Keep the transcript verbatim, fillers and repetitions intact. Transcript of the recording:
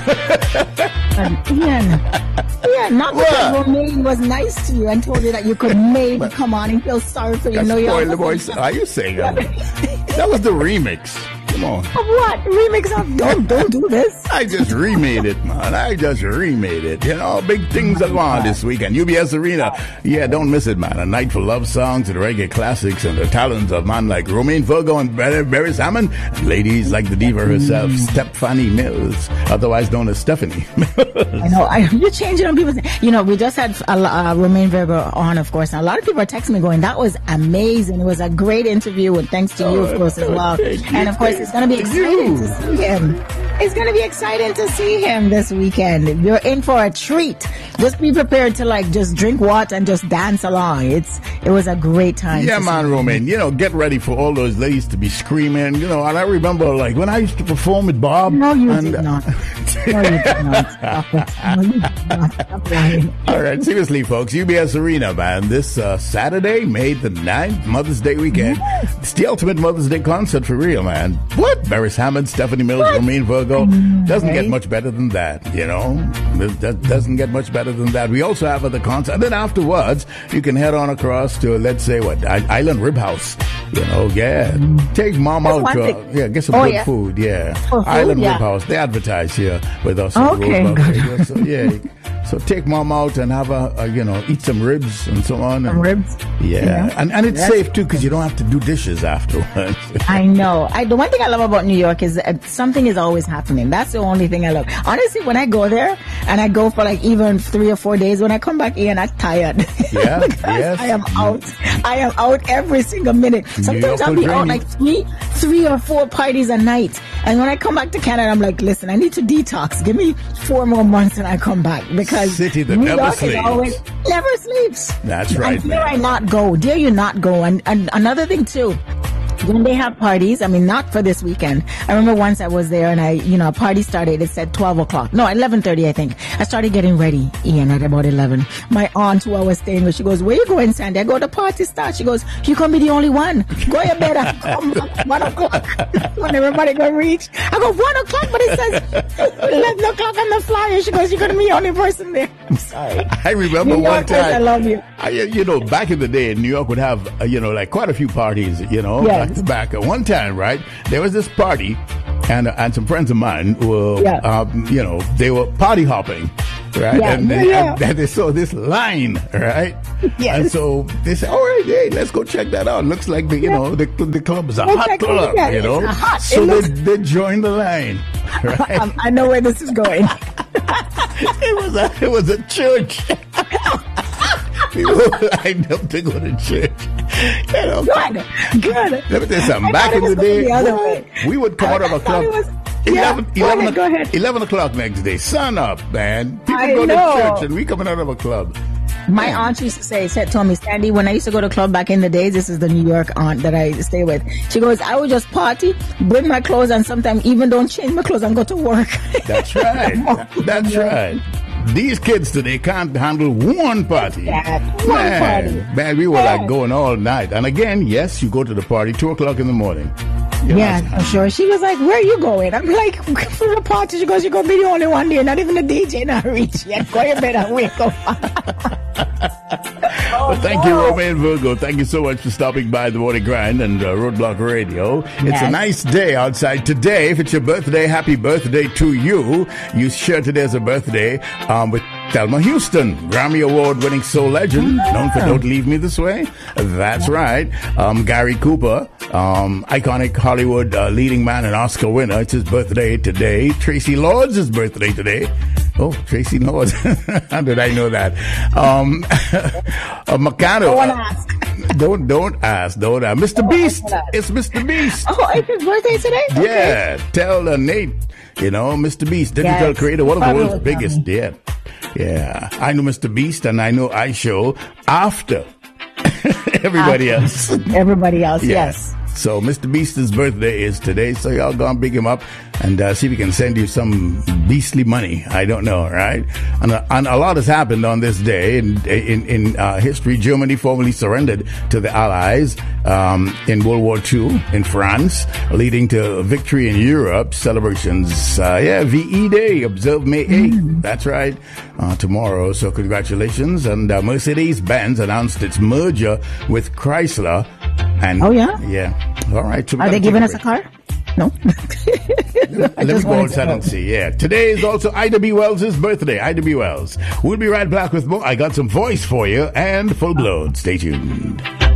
Ian, Ian, not because Romaine was nice to you and told you that you could maybe come on and feel sorry for you. No, you're voice. Are you saying that? That was the remix. Come on. Of what? Remix of don't don't do this. I just remade it, man. I just remade it. You know, big things are going on this weekend. U B S Arena. Yeah, don't miss it, man. A night for love songs and reggae classics and the talents of man like Romaine Virgo and Barry Salmon and ladies like the diva herself, Stephanie Mills, otherwise known as Stephanie. I know. I, you're changing on people's. You know, we just had uh, Romaine Virgo on, of course. And a lot of people are texting me going, "That was amazing. It was a great interview." And thanks to you, of course, as well. And of course, it's going to be exciting to see him. It's going to be exciting to see him this weekend. You're in for a treat. Just be prepared to like just drink water and just dance along. It's it was a great time. Yeah, man, Romaine. You know, get ready for all those ladies to be screaming. You know, and I remember like when I used to perform with Bob. No, you and, did not. No, you did not. Stop it. No, you did not. Stop lying. All right, seriously, folks. U B S Arena, man. This uh, Saturday, May the ninth, Mother's Day weekend. Yes. It's the ultimate Mother's Day concert for real, man. What? Barry Hammond, Stephanie Mills, what? Romaine Virgo. Doesn't get much better than that, you know. That doesn't get much better than that. We also have other concerts. And then afterwards, you can head on across to, let's say, what, Island Rib House. You know, yeah. Take mom That's out. Uh, yeah, get some oh, good yeah. food, yeah. For food, Island yeah. Rib House. They advertise here with us. Okay, good. So, yeah. So take mom out and have a, a, you know, eat some ribs and so on. Some and, ribs? Yeah. yeah. And and it's That's safe, too, because you don't have to do dishes afterwards. I know. I, the one thing I love about New York is that something is always happening. That's the only thing I love. Honestly, when I go there, and I go for like even three or four days, when I come back in, I'm tired. Yeah, yes. I am out. I am out every single minute. Sometimes I'll be out like three, three or four parties a night. And when I come back to Canada, I'm like, listen, I need to detox. Give me four more months and I come back. Because City that New never York sleeps. Is always, never sleeps. That's right, and man. dare I not go? Dare you not go? And, and another thing too, when they have parties, I mean, not for this weekend. I remember once I was there and I, you know, a party started. It said twelve o'clock. No, eleven thirty, I think. I started getting ready, Ian, at about eleven. My aunt, who I was staying with, she goes, where you going, Sandy? I go, the party starts. She goes, you can't be the only one. Go your bed and come back one o'clock. When everybody go reach. I go, one o'clock, but it says eleven o'clock on the flyer. She goes, you're going to be the only person there. I'm sorry. I remember New one Yorkers, time. I love you. I, you know, back in the day, New York would have, uh, you know, like quite a few parties, you know, Yes. back to back. At one time, right, there was this party, and uh, and some friends of mine were, Yeah. um, you know, they were party hopping, right? Yeah, And, they, yeah. and, and they saw this line, right? Yes. And so they said, all right, hey, let's go check that out. Looks like, the, you Yeah. know, the, the club is a Let's hot check it club, out. you know? It's hot. So It they, looks- they joined the line, right? Um, I know where this is going. It was a, it was a church. People lined up to go to church. You know, Good. Good. let me tell you something. I Back thought it in the was going day, the other boy, way. we would come I- out of I a thought club. it was- eleven, Yeah, go eleven, ahead, go ahead. eleven o'clock next day. Sun up, man. People I go know. to church and we coming out of a club. My aunt used to say, said, told me, Sandy, when I used to go to club back in the days, this is the New York aunt that I stay with. She goes, I would just party, bring my clothes, and sometimes even don't change my clothes and go to work. That's right. That's right. These kids today can't handle one party. Yeah, one man, party. man, we were Yeah. like going all night. And again, yes, you go to the party two o'clock in the morning. You know, Yeah, for sure. She was like, where are you going? I'm like, for a party. She goes, you're going to be the only one there. Not even the D J not reach yet. Go your bed and wake up. Well, thank you, Romaine Virgo. Thank you so much for stopping by the Morning Grind and uh, Roadblock Radio. It's Yes. a nice day outside today. If it's your birthday, happy birthday to you. You share today as a birthday um, with Thelma Houston, Grammy Award-winning soul legend, known for Don't Leave Me This Way. That's right. Um, Gary Cooper, um, iconic Hollywood uh, leading man and Oscar winner. It's his birthday today. Tracy Lords' birthday today. Oh, Tracy Lords. How did I know that? Um, uh, Macano. Don't uh, ask. Don't, don't ask. Don't ask. Mister Beast. It's Mister Beast. Oh, it's his birthday today? Yeah. Tell uh, Nate, you know, Mister Beast, digital Yes. creator, one of the Probably world's was biggest. Yeah. Yeah. I know Mister Beast and I know I Show after everybody After. else. Everybody else, Yeah. yes. So Mister Beast's birthday is today, so y'all go and big him up and uh, see if we can send you some beastly money. I don't know, right? And, uh, and a lot has happened on this day in in, in uh, history. Germany formally surrendered to the Allies um, in World War Two in France, leading to victory in Europe. Celebrations, uh, yeah, V E Day, observed May eighth. Mm. That's right, uh, tomorrow. So congratulations. And uh, Mercedes-Benz announced its merger with Chrysler. And oh yeah, yeah. All right. So are they giving us a car? No. Let me go outside and see. Yeah. Today is also Ida B. Wells' birthday. Ida B. Wells. We'll be right back with more. I got some voice for you and full blown. Stay tuned.